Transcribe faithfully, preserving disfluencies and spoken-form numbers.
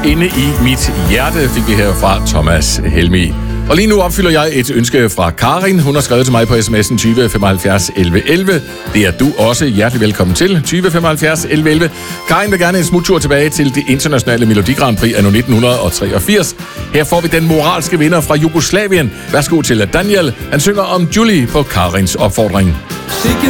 inde i mit hjerte, fik vi her fra Thomas Helmi. Og lige nu opfylder jeg et ønske fra Karin. Hun har skrevet til mig på sms'en tyve femoghalvfjerds elleve elleve. Det er du også hjertelig velkommen til. tyve femoghalvfjerds elleve elleve. Karin vil gerne en smuttur tilbage til det internationale Melodi Grand Prix anno nitten treogfirs. Her får vi den moralske vinder fra Jugoslavien. Værsgo til Daniel. Han synger om Julie på Karins opfordring. Sikke